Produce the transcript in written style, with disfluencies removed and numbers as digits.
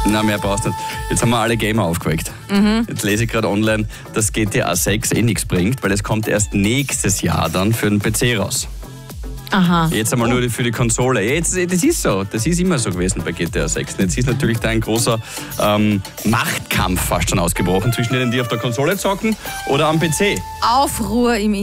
Na, mehr brauchst du nicht. Jetzt haben wir alle Gamer aufgeweckt. Jetzt lese ich gerade online, dass GTA 6 nichts bringt, weil es kommt erst nächstes Jahr dann für den PC raus. Aha. Jetzt einmal nur für die Konsole. Jetzt, das ist so. Das ist immer so gewesen bei GTA 6. Jetzt ist natürlich da ein großer Machtkampf fast schon ausgebrochen zwischen denen, die auf der Konsole zocken oder am PC. Aufruhr im